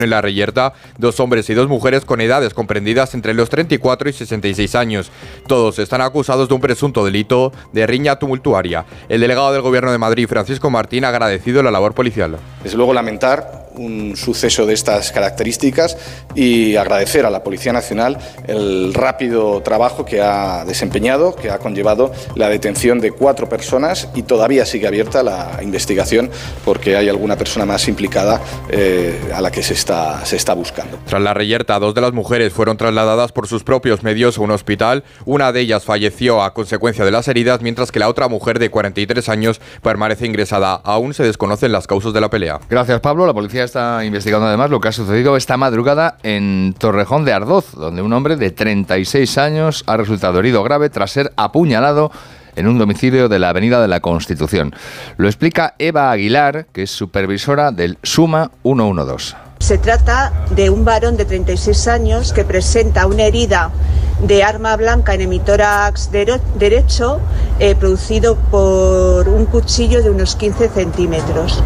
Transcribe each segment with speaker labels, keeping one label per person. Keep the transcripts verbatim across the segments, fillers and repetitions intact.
Speaker 1: En La Reyerta, dos hombres y dos mujeres con edades comprendidas entre los treinta y cuatro y sesenta y seis años. Todos están acusados de un presunto delito de riña tumultuaria. El delegado del Gobierno de Madrid, Francisco Martín, ha agradecido la labor policial.
Speaker 2: Desde luego lamentar un suceso de estas características y agradecer a la Policía Nacional el rápido trabajo que ha desempeñado, que ha conllevado la detención de cuatro personas y todavía sigue abierta la investigación porque hay alguna persona más implicada eh, a la que se está, se está buscando.
Speaker 1: Tras La Reyerta, dos de las mujeres fueron trasladadas por sus propios medios a un hospital. Una de ellas falleció a consecuencia de las heridas, mientras que la otra mujer de cuarenta y tres años permanece ingresada. Aún se desconocen las causas de la pelea.
Speaker 3: Gracias, Pablo. La policía está investigando además lo que ha sucedido esta madrugada en Torrejón de Ardoz, donde un hombre de treinta y seis años ha resultado herido grave tras ser apuñalado en un domicilio de la Avenida de la Constitución. Lo explica Eva Aguilar, que es supervisora del SUMA ciento doce.
Speaker 4: Se trata de un varón de treinta y seis años que presenta una herida de arma blanca en hemitórax derecho eh, producido por un cuchillo de unos quince centímetros.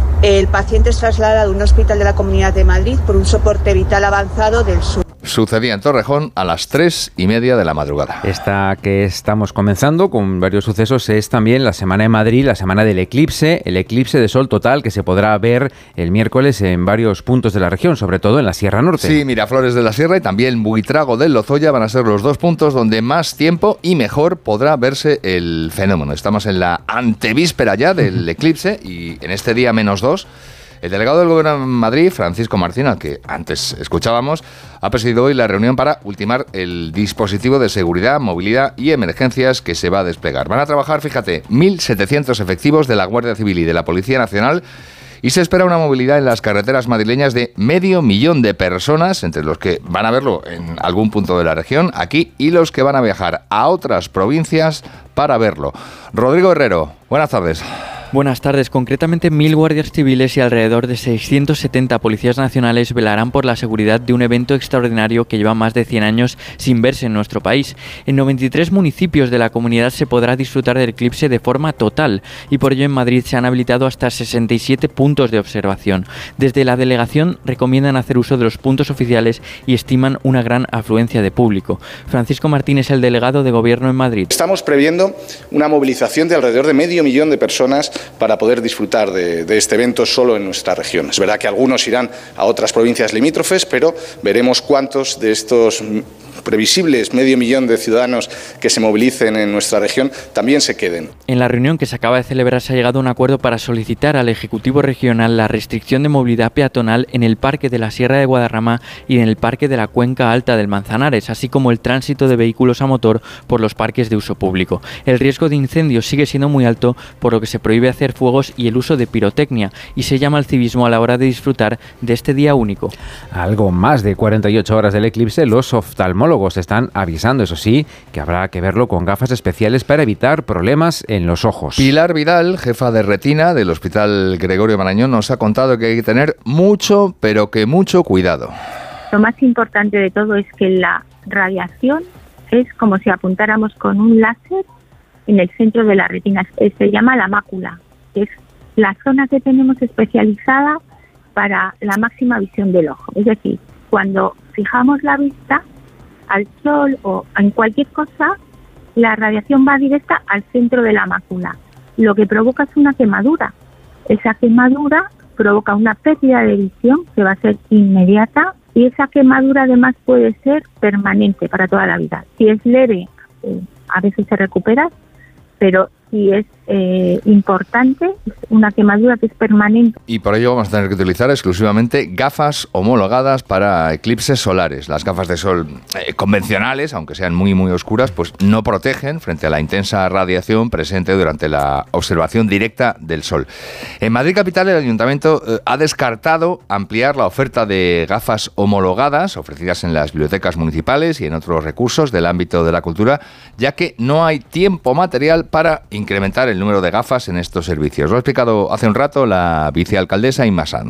Speaker 4: El paciente es trasladado a un hospital de la Comunidad de Madrid por un soporte vital avanzado del sur.
Speaker 3: Sucedía en Torrejón a las tres y media de la madrugada.
Speaker 5: Esta que estamos comenzando con varios sucesos es también la Semana de Madrid, la Semana del Eclipse, el eclipse de sol total que se podrá ver el miércoles en varios puntos de la región, sobre todo en la Sierra Norte.
Speaker 3: Sí, Miraflores de la Sierra y también Buitrago del Lozoya van a ser los dos puntos donde más tiempo y mejor podrá verse el fenómeno. Estamos en la antevíspera ya del eclipse y en este día menos dos. El delegado del Gobierno de Madrid, Francisco Martín, al que antes escuchábamos, ha presidido hoy la reunión para ultimar el dispositivo de seguridad, movilidad y emergencias que se va a desplegar. Van a trabajar, fíjate, mil setecientos efectivos de la Guardia Civil y de la Policía Nacional y se espera una movilidad en las carreteras madrileñas de medio millón de personas, entre los que van a verlo en algún punto de la región, aquí, y los que van a viajar a otras provincias para verlo. Rodrigo Herrero, buenas tardes.
Speaker 6: Buenas tardes. Concretamente, mil guardias civiles y alrededor de seiscientos setenta policías nacionales velarán por la seguridad de un evento extraordinario que lleva más de cien años sin verse en nuestro país. En noventa y tres municipios de la comunidad se podrá disfrutar del eclipse de forma total y por ello en Madrid se han habilitado hasta sesenta y siete puntos de observación. Desde la delegación recomiendan hacer uso de los puntos oficiales y estiman una gran afluencia de público. Francisco Martín es el delegado de Gobierno en Madrid.
Speaker 2: Estamos previendo una movilización de alrededor de medio millón de personas para poder disfrutar de, de este evento solo en nuestra región. Es verdad que algunos irán a otras provincias limítrofes, pero veremos cuántos de estos previsibles medio millón de ciudadanos que se movilicen en nuestra región también se queden.
Speaker 6: En la reunión que se acaba de celebrar se ha llegado a un acuerdo para solicitar al Ejecutivo Regional la restricción de movilidad peatonal en el Parque de la Sierra de Guadarrama y en el Parque de la Cuenca Alta del Manzanares, así como el tránsito de vehículos a motor por los parques de uso público. El riesgo de incendios sigue siendo muy alto, por lo que se prohíbe hacer fuegos y el uso de pirotecnia, y se llama al civismo a la hora de disfrutar de este día único.
Speaker 5: Algo más de cuarenta y ocho horas del eclipse, los oftalmólogos están avisando, eso sí, que habrá que verlo con gafas especiales para evitar problemas en los ojos.
Speaker 3: Pilar Vidal, jefa de retina del Hospital Gregorio Marañón, nos ha contado que hay que tener mucho, pero que mucho cuidado.
Speaker 7: Lo más importante de todo es que la radiación es como si apuntáramos con un láser en el centro de la retina. Se llama la mácula, que es la zona que tenemos especializada para la máxima visión del ojo. Es decir, cuando fijamos la vista al sol o en cualquier cosa, la radiación va directa al centro de la mácula. Lo que provoca es una quemadura. Esa quemadura provoca una pérdida de visión que va a ser inmediata y esa quemadura además puede ser permanente para toda la vida. Si es leve, eh, a veces se recupera, pero si es eh, importante, es una quemadura que es permanente.
Speaker 3: Y por ello vamos a tener que utilizar exclusivamente gafas homologadas para eclipses solares. Las gafas de sol eh, convencionales, aunque sean muy muy oscuras, pues no protegen frente a la intensa radiación presente durante la observación directa del sol. En Madrid capital el Ayuntamiento eh, ha descartado ampliar la oferta de gafas homologadas ofrecidas en las bibliotecas municipales y en otros recursos del ámbito de la cultura, ya que no hay tiempo material para incrementar el número de gafas en estos servicios. Lo ha explicado hace un rato la vicealcaldesa Inma Sanz.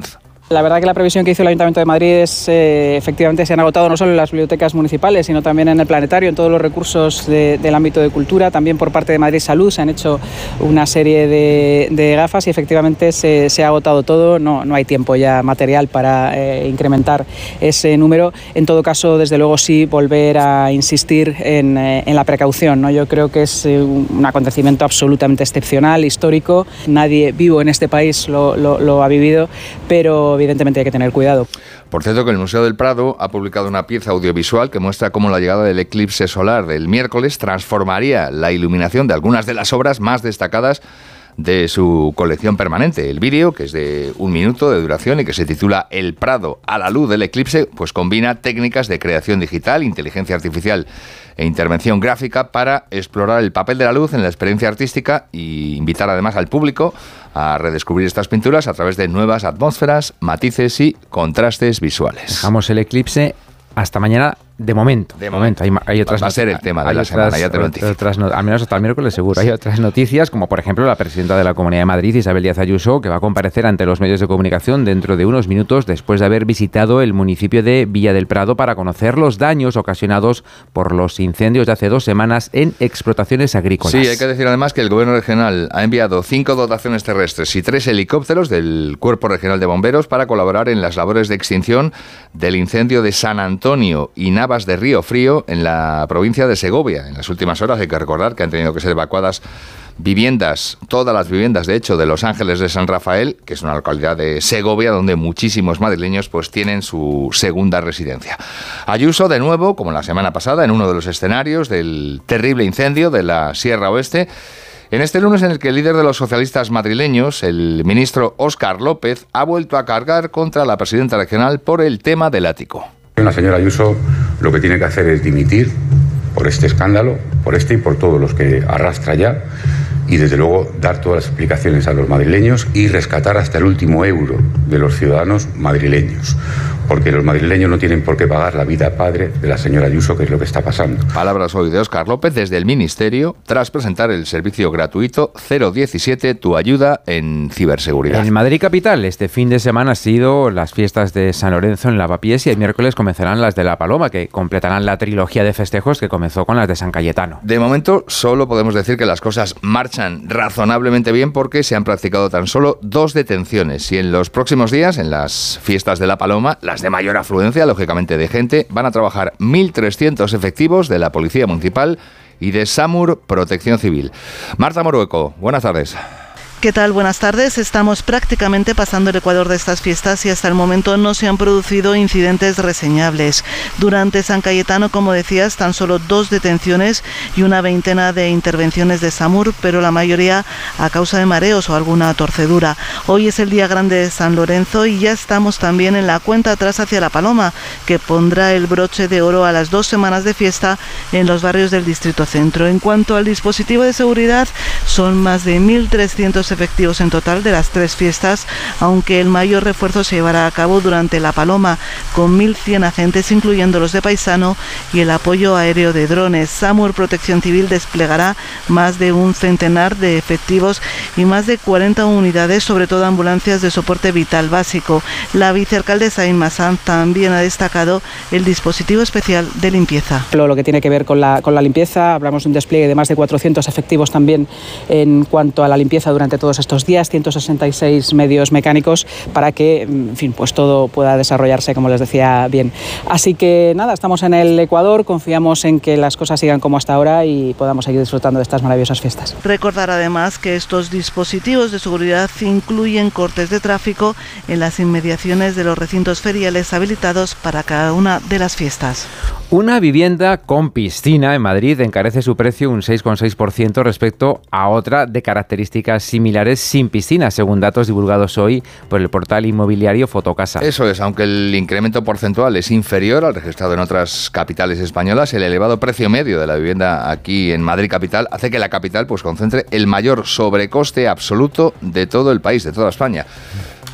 Speaker 8: La verdad que la previsión que hizo el Ayuntamiento de Madrid es, eh, efectivamente, se han agotado no solo en las bibliotecas municipales, sino también en el planetario, en todos los recursos de, del ámbito de cultura. También por parte de Madrid Salud se han hecho una serie de, de gafas y efectivamente se, se ha agotado todo. No, no hay tiempo ya material para eh, incrementar ese número. En todo caso, desde luego sí, volver a insistir en, eh, en la precaución, ¿no? Yo creo que es eh, un acontecimiento absolutamente excepcional, histórico. Nadie vivo en este país lo, lo, lo ha vivido, pero evidentemente hay que tener cuidado.
Speaker 3: Por cierto, que el Museo del Prado ha publicado una pieza audiovisual que muestra cómo la llegada del eclipse solar del miércoles transformaría la iluminación de algunas de las obras más destacadas de su colección permanente. El vídeo, que es de un minuto de duración y que se titula El Prado a la luz del eclipse, pues combina técnicas de creación digital, inteligencia artificial e intervención gráfica para explorar el papel de la luz en la experiencia artística y invitar además al público a redescubrir estas pinturas a través de nuevas atmósferas, matices y contrastes visuales.
Speaker 5: Dejamos el eclipse hasta mañana. De momento, de momento, hay, hay otras.
Speaker 3: Va a ser el tema de la
Speaker 5: otras,
Speaker 3: semana, ya te lo anticipo.
Speaker 5: Otras, al menos hasta el miércoles seguro. Hay otras noticias, como por ejemplo la presidenta de la Comunidad de Madrid, Isabel Díaz Ayuso, que va a comparecer ante los medios de comunicación dentro de unos minutos después de haber visitado el municipio de Villa del Prado para conocer los daños ocasionados por los incendios de hace dos semanas en explotaciones agrícolas.
Speaker 3: Sí, hay que decir además que el Gobierno regional ha enviado cinco dotaciones terrestres y tres helicópteros del Cuerpo Regional de Bomberos para colaborar en las labores de extinción del incendio de San Antonio y Navas de Río Frío en la provincia de Segovia. En las últimas horas hay que recordar que han tenido que ser evacuadas viviendas, todas las viviendas de hecho de Los Ángeles de San Rafael, que es una localidad de Segovia donde muchísimos madrileños pues tienen su segunda residencia. Ayuso de nuevo, como la semana pasada, en uno de los escenarios del terrible incendio de la Sierra Oeste, en este lunes en el que el líder de los socialistas madrileños, el ministro Óscar López, ha vuelto a cargar contra la presidenta regional por el tema del ático.
Speaker 9: La señora Ayuso lo que tiene que hacer es dimitir por este escándalo, por este y por todos los que arrastra ya, y desde luego dar todas las explicaciones a los madrileños y rescatar hasta el último euro de los ciudadanos madrileños, porque los madrileños no tienen por qué pagar la vida padre de la señora Ayuso, que es lo que está pasando.
Speaker 3: Palabras hoy de Óscar López desde el Ministerio, tras presentar el servicio gratuito cero diecisiete, tu ayuda en ciberseguridad.
Speaker 5: En Madrid capital, este fin de semana han sido las fiestas de San Lorenzo en Lavapiés y el miércoles comenzarán las de La Paloma, que completarán la trilogía de festejos que comenzó con las de San Cayetano.
Speaker 3: De momento, solo podemos decir que las cosas marchan razonablemente bien porque se han practicado tan solo dos detenciones y en los próximos días, en las fiestas de La Paloma, las de mayor afluencia, lógicamente de gente, van a trabajar mil trescientos efectivos de la Policía Municipal y de SAMUR Protección Civil. Marta Morueco, buenas tardes.
Speaker 10: ¿Qué tal? Buenas tardes. Estamos prácticamente pasando el ecuador de estas fiestas y hasta el momento no se han producido incidentes reseñables. Durante San Cayetano, como decías, tan solo dos detenciones y una veintena de intervenciones de SAMUR, pero la mayoría a causa de mareos o alguna torcedura. Hoy es el día grande de San Lorenzo y ya estamos también en la cuenta atrás hacia La Paloma, que pondrá el broche de oro a las dos semanas de fiesta en los barrios del Distrito Centro. En cuanto al dispositivo de seguridad, son más de mil trescientos efectivos en total de las tres fiestas, aunque el mayor refuerzo se llevará a cabo durante La Paloma, con mil cien agentes, incluyendo los de paisano y el apoyo aéreo de drones. SAMUR Protección Civil desplegará más de un centenar de efectivos y más de cuarenta unidades, sobre todo ambulancias de soporte vital básico. La vicealcaldesa Inma Sanz también ha destacado el dispositivo especial de limpieza.
Speaker 8: Lo que tiene que ver con la, con la limpieza, hablamos de un despliegue de más de cuatrocientos efectivos también en cuanto a la limpieza durante todos estos días, ciento sesenta y seis medios mecánicos para que, en fin, pues todo pueda desarrollarse, como les decía, bien. Así que nada, estamos en el Ecuador, confiamos en que las cosas sigan como hasta ahora y podamos seguir disfrutando de estas maravillosas fiestas.
Speaker 10: Recordar además que estos dispositivos de seguridad incluyen cortes de tráfico en las inmediaciones de los recintos feriales habilitados para cada una de las fiestas.
Speaker 5: Una vivienda con piscina en Madrid encarece su precio un seis coma seis por ciento respecto a otra de características similares sin piscina, según datos divulgados hoy por el portal inmobiliario Fotocasa.
Speaker 3: Eso es, aunque el incremento porcentual es inferior al registrado en otras capitales españolas, el elevado precio medio de la vivienda aquí en Madrid capital hace que la capital pues concentre el mayor sobrecoste absoluto de todo el país, de toda España.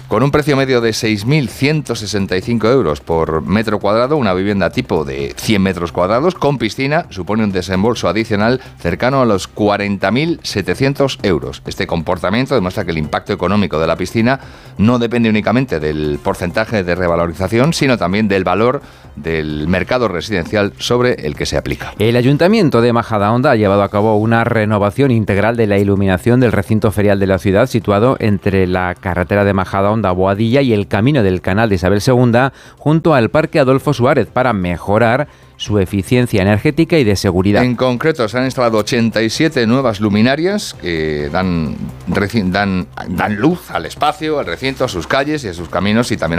Speaker 3: Con un precio medio de seis mil ciento sesenta y cinco euros por metro cuadrado, una vivienda tipo de cien metros cuadrados con piscina supone un desembolso adicional cercano a los cuarenta mil setecientos euros. Este comportamiento demuestra que el impacto económico de la piscina no depende únicamente del porcentaje de revalorización, sino también del valor del mercado residencial sobre el que se aplica.
Speaker 5: El Ayuntamiento de Majadahonda ha llevado a cabo una renovación integral de la iluminación del recinto ferial de la ciudad, situado entre la carretera de Majadahonda Boadilla y el camino del canal de Isabel segunda, junto al Parque Adolfo Suárez, para mejorar su eficiencia energética y de seguridad.
Speaker 3: En concreto, se han instalado ochenta y siete nuevas luminarias que dan, dan, dan luz al espacio, al recinto, a sus calles y a sus caminos, y también